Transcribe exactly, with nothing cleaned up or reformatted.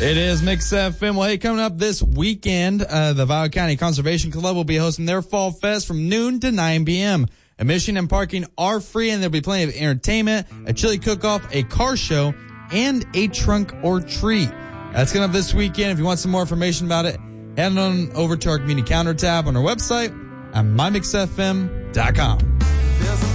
It is Mix F M. Well, hey, coming up this weekend, uh, the Valga County Conservation Club will be hosting their Fall Fest from noon to nine p.m. Admission and parking are free, and there'll be plenty of entertainment, a chili cook-off, a car show, and a trunk or treat. That's coming up this weekend. If you want some more information about it, head on over to our community calendar tab on our website at my mix f m dot com.